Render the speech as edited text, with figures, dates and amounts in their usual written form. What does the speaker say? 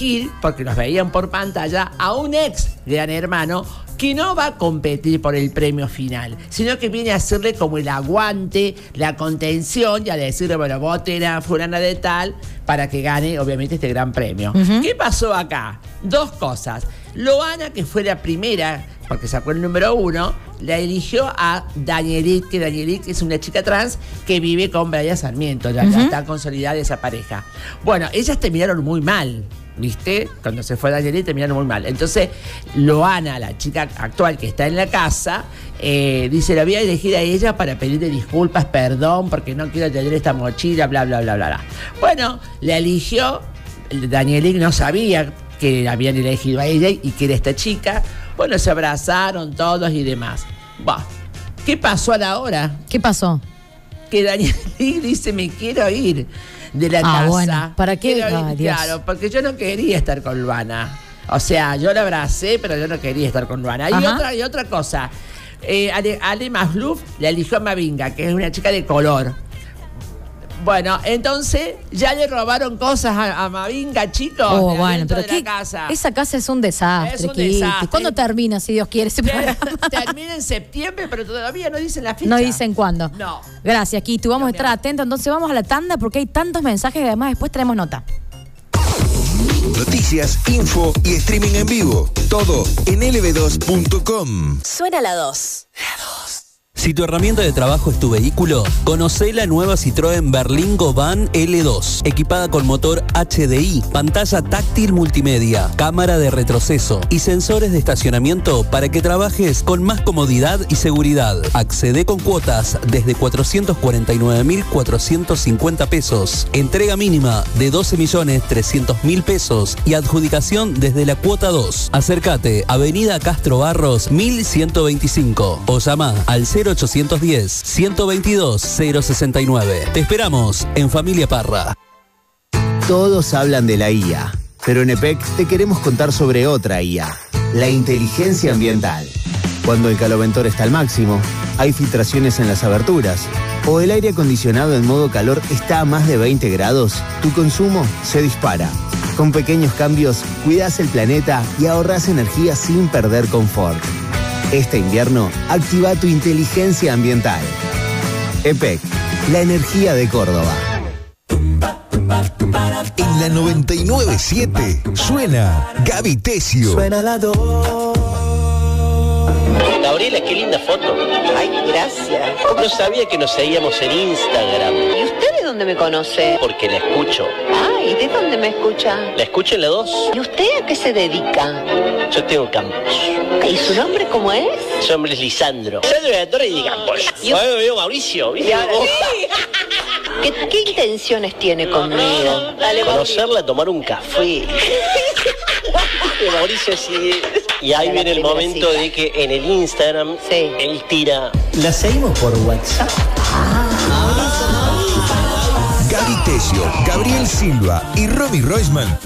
elegir, porque los veían por pantalla, a un ex Gran Hermano que no va a competir por el premio final, sino que viene a hacerle como el aguante, la contención y a decirle, bueno, voten a fulana de tal para que gane, obviamente, este gran premio. ¿Qué pasó acá? Dos cosas. Loana, que fue la primera, porque sacó el número 1, la eligió a Danielit, que Danielit es una chica trans que vive con Brian Sarmiento, ya está consolidada esa pareja. Bueno, ellas terminaron muy mal, ¿viste? Cuando se fue Danielit terminaron muy mal. Entonces, Loana, la chica actual que está en la casa, dice, la voy a elegir a ella para pedirle disculpas, perdón, porque no quiero tener esta mochila, bla, bla, bla, bla, bla. Bueno, la eligió, Danielit no sabía que habían elegido a ella y que era esta chica. Bueno, se abrazaron todos y demás. Bah, ¿qué pasó a la hora? ¿Qué pasó? Que Danielit dice, me quiero ir de la casa. Bueno, ¿para qué? Claro, porque yo no quería estar con Luana. O sea, yo la abracé, pero yo no quería estar con Luana. Y otra cosa. Ale Masluf la eligió a Mavinga, que es una chica de color. Bueno, entonces ya le robaron cosas a Mavinga, chicos. Oh, bueno, pero de la casa. Esa casa es un desastre. Es un desastre. ¿Cuándo termina, si Dios quiere, ese programa? Termina en septiembre, pero todavía no dicen la fecha. No dicen cuándo. No. Gracias, Kitu. Vamos a estar atentos. Entonces vamos a la tanda porque hay tantos mensajes y además después traemos nota. Noticias, info y streaming en vivo. Todo en lb2.com. Suena la 2. Si tu herramienta de trabajo es tu vehículo, conocé la nueva Citroën Berlingo Van L2, equipada con motor HDI, pantalla táctil multimedia, cámara de retroceso y sensores de estacionamiento para que trabajes con más comodidad y seguridad. Accede con cuotas desde 449.450 pesos, entrega mínima de 12.300.000 pesos y adjudicación desde la cuota 2. Acércate, Avenida Castro Barros 1125 o llama al 0810-122-069. Te esperamos en Familia Parra. Todos hablan de la IA, pero en EPEC te queremos contar sobre otra IA, la inteligencia ambiental. Cuando el caloventor está al máximo, hay filtraciones en las aberturas, o el aire acondicionado en modo calor está a más de 20 grados, tu consumo se dispara. Con pequeños cambios, cuidas el planeta y ahorras energía sin perder confort. Este invierno, activa tu inteligencia ambiental. EPEC, la energía de Córdoba. En la 99.7 suena Gaby Tesio. Suena la 2. Gabriela, qué linda foto. Ay, gracias. No sabía que nos seguíamos en Instagram. ¿Y usted de dónde me conoce? Porque la escucho. Ay, ¿de dónde me escucha? ¿La escucho en la 2? ¿Y usted a qué se dedica? Yo tengo campos. ¿Y su nombre cómo es? Su nombre es Lisandro. Lisandro de la Torre y de Campos. Ahora me veo Mauricio, ¿viste? Y ahora sí. ¿Qué intenciones tiene conmigo? Dale, conocerla, tomar un café. Mauricio así. Y ahí viene el momento de que en el Instagram él tira. ¿La seguimos por WhatsApp? Gaby Tesio, Gabriel Silva y Romy Roisman